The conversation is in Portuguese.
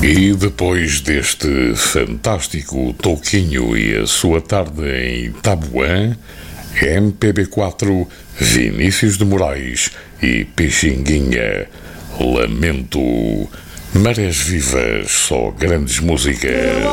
E depois deste fantástico Touquinho e a sua tarde em Tabuã, MPB4, Vinícius de Moraes e Pixinguinha, Lamento. Marés vivas, só grandes músicas.